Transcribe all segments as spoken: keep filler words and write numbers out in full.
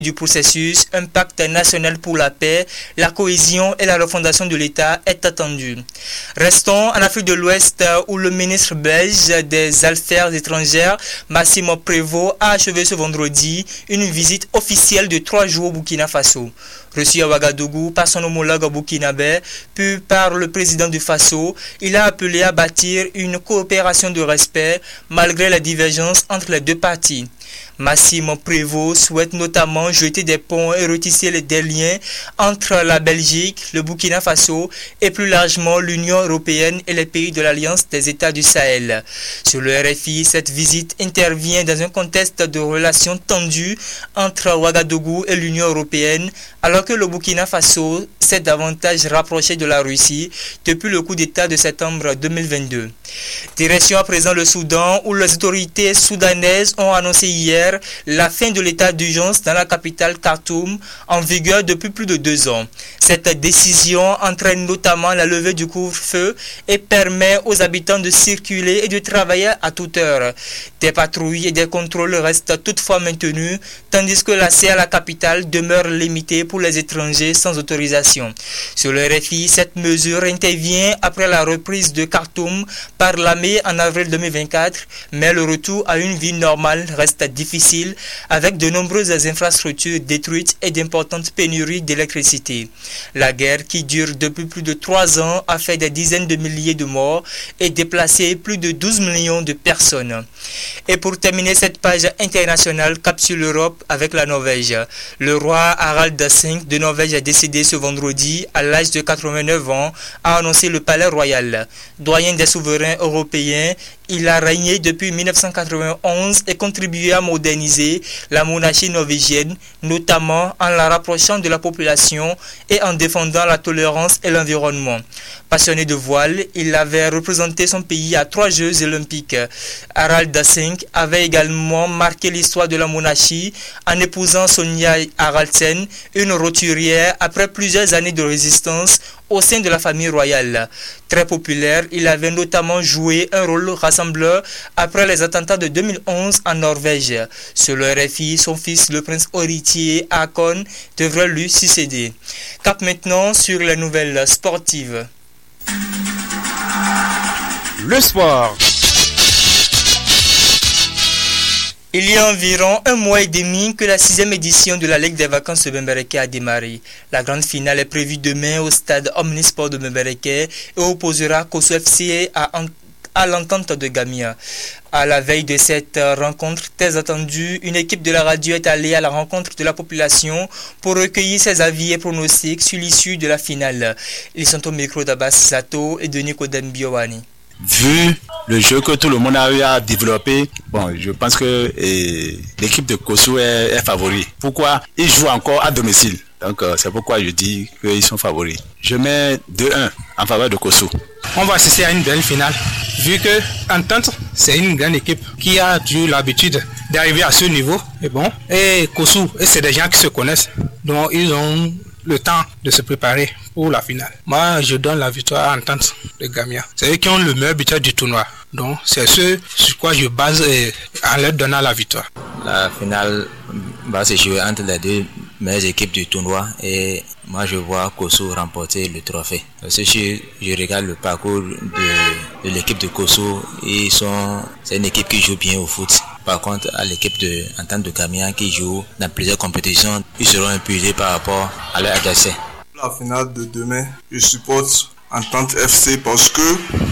du processus, un pacte national pour la paix, la cohésion et la refondation de l'État est attendu. Restons en Afrique de l'Ouest où le ministre belge des Affaires étrangères, Massimo Prévost, a achevé ce vendredi une visite officielle de trois jours au Burkina Faso. Reçu à Ouagadougou par son homologue burkinabé, puis par le président du Faso, il a appelé à bâtir une coopération de respect malgré la divergence entre les deux parties. Massimo Prévost souhaite notamment jeter des ponts et retisser les des liens entre la Belgique, le Burkina Faso et plus largement l'Union européenne et les pays de l'Alliance des États du Sahel. Sur le R F I, cette visite intervient dans un contexte de relations tendues entre Ouagadougou et l'Union européenne, alors que le Burkina Faso s'est davantage rapproché de la Russie depuis le coup d'État de septembre deux mille vingt-deux. Direction à présent le Soudan, où les autorités soudanaises ont annoncé hier la fin de l'état d'urgence dans la capitale Khartoum, en vigueur depuis plus de deux ans. Cette décision entraîne notamment la levée du couvre-feu et permet aux habitants de circuler et de travailler à toute heure. Des patrouilles et des contrôles restent toutefois maintenus, tandis que l'accès à la capitale demeure limité pour les étrangers sans autorisation. Sur le R F I, cette mesure intervient après la reprise de Khartoum par l'armée en avril deux mille vingt-quatre, mais le retour à une vie normale reste difficile avec de nombreuses infrastructures détruites et d'importantes pénuries d'électricité. La guerre qui dure depuis plus de trois ans a fait des dizaines de milliers de morts et déplacé plus de douze millions de personnes. Et pour terminer cette page internationale, cap sur l'Europe avec la Norvège. Le roi Harald cinq de Norvège a décédé ce vendredi à l'âge de quatre-vingt-neuf ans, a annoncé le palais royal. Doyen des souverains européens, il a régné depuis mille neuf cent quatre-vingt-onze et contribué à moderniser la monarchie norvégienne, notamment en la rapprochant de la population et en défendant la tolérance et l'environnement. Passionné de voile, il avait représenté son pays à trois Jeux olympiques. Harald cinq avait également marqué l'histoire de la monarchie en épousant Sonja Haraldsen, une roturière, après plusieurs années de résistance au sein de la famille royale. Très populaire, il avait notamment joué un rôle rassembleur après les attentats de deux mille onze en Norvège. Sur le R F I, son fils, le prince héritier Haakon, devrait lui succéder. Cap maintenant sur les nouvelles sportives. Le sport. Il y a environ un mois et demi que la sixième édition de la Ligue des vacances de Bembereke a démarré. La grande finale est prévue demain au stade Omnisport de Bembereke et opposera Kosso F C à, à l'entente de Gamia. À la veille de cette rencontre très attendue, une équipe de la radio est allée à la rencontre de la population pour recueillir ses avis et pronostics sur l'issue de la finale. Ils sont au micro d'Abbas Sato et de Nicodème Biowani. Vu le jeu que tout le monde a eu à développer, bon, je pense que eh, l'équipe de Kosso est, est favori. Pourquoi? Ils jouent encore à domicile. Donc euh, c'est pourquoi je dis qu'ils sont favoris. Je mets deux un en faveur de Kosso. On va assister à une belle finale. Vu que Entente, c'est une grande équipe qui a eu l'habitude d'arriver à ce niveau. Et bon, et Kosso, et c'est des gens qui se connaissent. Donc ils ont le temps de se préparer pour la finale. Moi, je donne la victoire à Entente de Gamia. C'est eux qui ont le meilleur buteur du tournoi. Donc, c'est ce sur quoi je base eh, en leur donnant la victoire. La finale va se jouer entre les deux meilleures équipes du tournoi et moi je vois Kosso remporter le trophée. Parce que je, je regarde le parcours de, de l'équipe de Kosso, ils sont, c'est une équipe qui joue bien au foot. Par contre, à l'équipe de Entente de Gamia qui joue dans plusieurs compétitions, ils seront épuisés par rapport à leur adversaire. La finale de demain, je supporte Entente F C parce que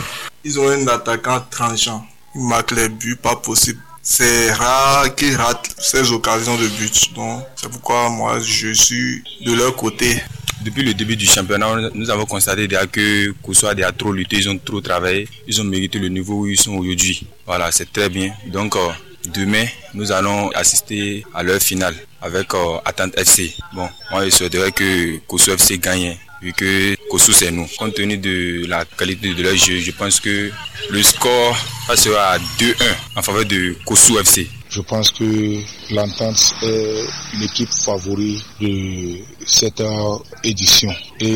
ils ont un attaquant tranchant. Il marque les buts, pas possible. C'est rare qu'ils ratent ces occasions de but. Donc, c'est pourquoi moi, je suis de leur côté. Depuis le début du championnat, nous avons constaté déjà que Kosso a déjà trop lutté, ils ont trop travaillé, ils ont mérité le niveau où ils sont aujourd'hui. Voilà, c'est très bien. Donc, euh, demain, nous allons assister à leur finale avec euh, Entente F C. Bon, moi, je souhaiterais que Kosso F C gagne, vu que Kosso c'est nous. Compte tenu de la qualité de leur jeu, je pense que le score sera à deux un en faveur de Kosso F C. Je pense que l'Entente est une équipe favorite de cette édition.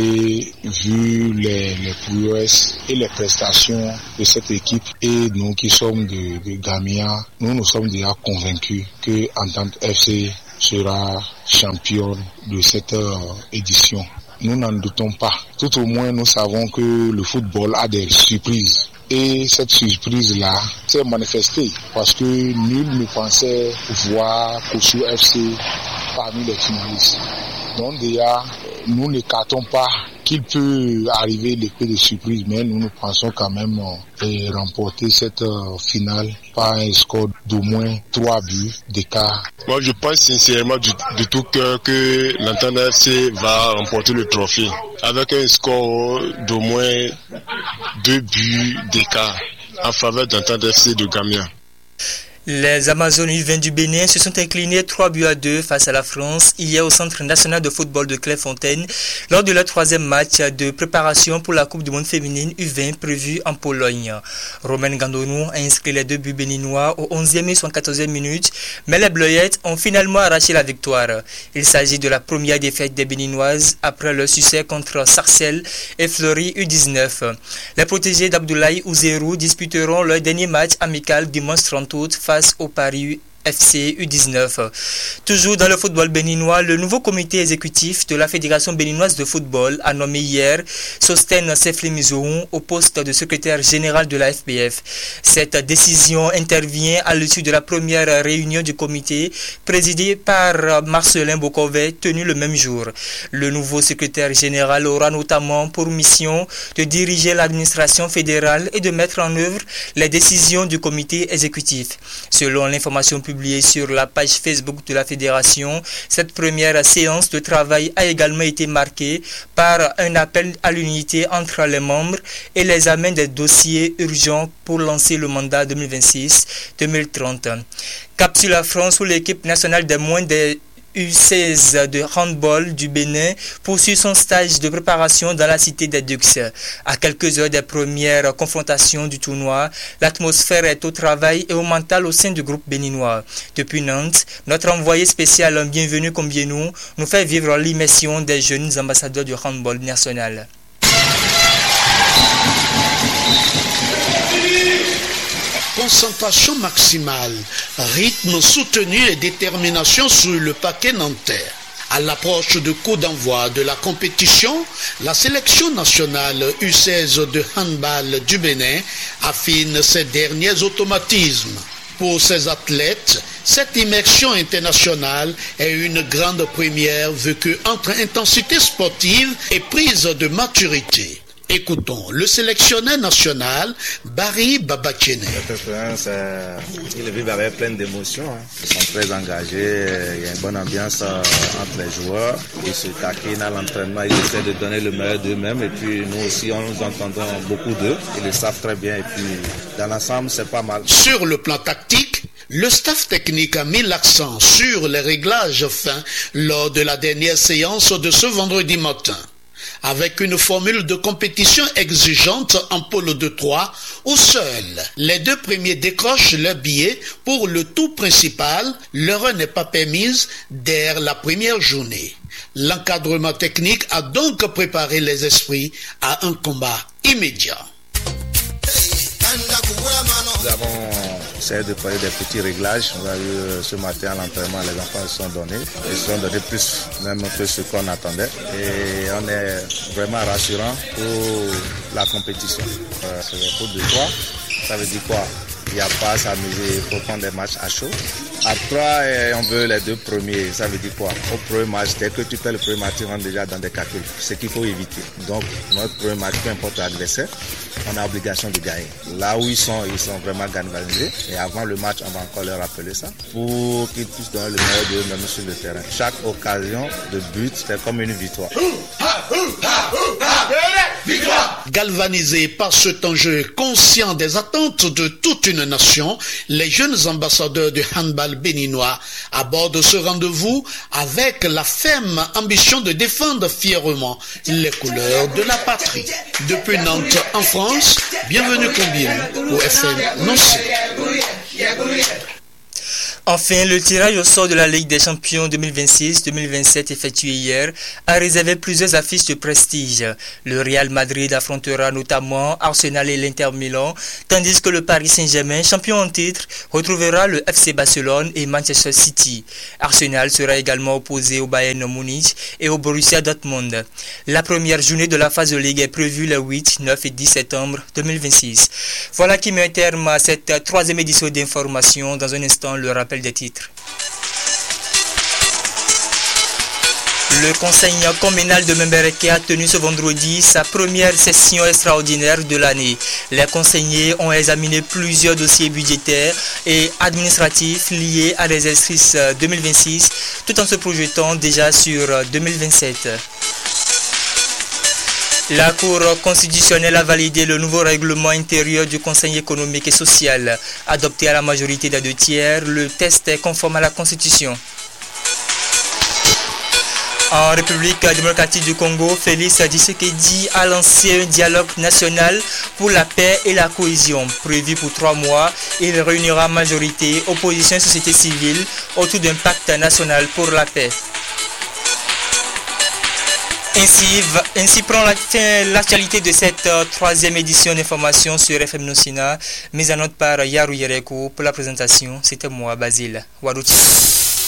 Et vu les, les prouesses et les prestations de cette équipe et nous qui sommes de, de Gamia, nous nous sommes déjà convaincus que Entente F C sera championne de cette euh, édition. Nous n'en doutons pas. Tout au moins, nous savons que le football a des surprises. Et cette surprise-là s'est manifestée parce que nul ne pensait voir Kossou F C parmi les finalistes. Donc déjà, nous n'écartons pas qu'il peut arriver l'effet de surprise, mais nous nous pensons quand même euh, remporter cette euh, finale par un score d'au moins trois buts d'écart. Moi, je pense sincèrement du, de tout cœur que l'Entente F C va remporter le trophée avec un score d'au moins deux buts d'écart en faveur d'Entente F C de Gamia. Les Amazones U vingt du Bénin se sont inclinés trois buts à deux face à la France hier au Centre national de football de Clairefontaine lors de leur troisième match de préparation pour la Coupe du monde féminine U vingt prévue en Pologne. Romaine Gandonou a inscrit les deux buts béninois aux onzième et soixante-quatorzième minutes, mais les Bleuettes ont finalement arraché la victoire. Il s'agit de la première défaite des Béninoises après leur succès contre Sarcelles et Fleury U dix-neuf. Les protégés d'Abdoulaye Ouzérou disputeront leur dernier match amical dimanche trente août face au Paris F C U dix-neuf. Toujours dans le football béninois, le nouveau comité exécutif de la Fédération béninoise de football a nommé hier Sostène Seflemizoun au poste de secrétaire général de la F B F. Cette décision intervient à l'issue de la première réunion du comité présidée par Marcelin Bokovet tenue le même jour. Le nouveau secrétaire général aura notamment pour mission de diriger l'administration fédérale et de mettre en œuvre les décisions du comité exécutif. Selon l'information publique publié sur la page Facebook de la Fédération, cette première séance de travail a également été marquée par un appel à l'unité entre les membres et l'examen des dossiers urgents pour lancer le mandat deux mille vingt-six deux mille trente. Cap sur la France où l'équipe nationale des moins des U seize de handball du Bénin poursuit son stage de préparation dans la cité des Dux. À quelques heures des premières confrontations du tournoi, l'atmosphère est au travail et au mental au sein du groupe béninois. Depuis Nantes, notre envoyé spécial Bienvenue Combienou nous fait vivre l'immersion des jeunes ambassadeurs du handball national. Concentration maximale, rythme soutenu et détermination sur le paquet nantais. À l'approche du coup d'envoi de la compétition, la sélection nationale U seize de handball du Bénin affine ses derniers automatismes. Pour ces athlètes, cette immersion internationale est une grande première vécue entre intensité sportive et prise de maturité. Écoutons le sélectionneur national, Barry Babachene. Cette expérience, euh, ils le vivent avec plein d'émotions. Hein. Ils sont très engagés, il y a une bonne ambiance euh, entre les joueurs. Ils se taquinent à l'entraînement, ils essaient de donner le meilleur d'eux-mêmes. Et puis nous aussi, on nous entendons beaucoup d'eux. Ils le savent très bien. Et puis dans l'ensemble, c'est pas mal. Sur le plan tactique, le staff technique a mis l'accent sur les réglages fins lors de la dernière séance de ce vendredi matin. Avec une formule de compétition exigeante en pôle de trois, où seuls les deux premiers décrochent leur billet pour le tour principal, l'erreur n'est pas permise dès la première journée. L'encadrement technique a donc préparé les esprits à un combat immédiat. Nous avons essayé de faire des petits réglages. Vous avez vu ce matin à l'entraînement, les enfants se sont donnés. Ils se sont donnés plus même que ce qu'on attendait. Et on est vraiment rassurant pour la compétition. Euh, c'est le foot de trois. Ça veut dire quoi? Il n'y a pas à s'amuser, il faut prendre des matchs à chaud. À trois, on veut les deux premiers. Ça veut dire quoi? Au premier match, dès que tu fais le premier match, tu rentres déjà dans des calculs. Ce qu'il faut éviter. Donc, notre premier match, peu importe l'adversaire, on a obligation de gagner. Là où ils sont, ils sont vraiment galvanisés. Et avant le match, on va encore leur rappeler ça pour qu'ils puissent donner le meilleur d'eux-mêmes sur le terrain. Chaque occasion de but, c'est comme une victoire. Galvanisés par cet enjeu, conscients des attentes de toute une nation, les jeunes ambassadeurs du handball béninois abordent ce rendez-vous avec la ferme ambition de défendre fièrement les couleurs de la patrie. Depuis Nantes, en France, Bienvenue Combien pour F M Nancy. Enfin, le tirage au sort de la Ligue des Champions deux mille vingt-six deux mille vingt-sept effectué hier a réservé plusieurs affiches de prestige. Le Real Madrid affrontera notamment Arsenal et l'Inter Milan, tandis que le Paris Saint-Germain, champion en titre, retrouvera le F C Barcelone et Manchester City. Arsenal sera également opposé au Bayern Munich et au Borussia Dortmund. La première journée de la phase de Ligue est prévue les huit, neuf et dix septembre deux mille vingt-six. Voilà qui met un terme à cette troisième édition d'information. Dans un instant, le rappel des titres. Le conseil communal de Membereke a tenu ce vendredi sa première session extraordinaire de l'année. Les conseillers ont examiné plusieurs dossiers budgétaires et administratifs liés à l'exercice deux mille vingt-six, tout en se projetant déjà sur deux mille vingt-sept. La Cour constitutionnelle a validé le nouveau règlement intérieur du Conseil économique et social. Adopté à la majorité des deux tiers, le texte est conforme à la Constitution. En République démocratique du Congo, Félix Tshisekedi a lancé un dialogue national pour la paix et la cohésion. Prévu pour trois mois, il réunira majorité, opposition et société civile autour d'un pacte national pour la paix. Ainsi, ainsi prend la fin l'actualité de cette euh, troisième édition d'information sur F M Nosina, mise en note par Yaru Yereko. Pour la présentation, c'était moi, Basile Warouti.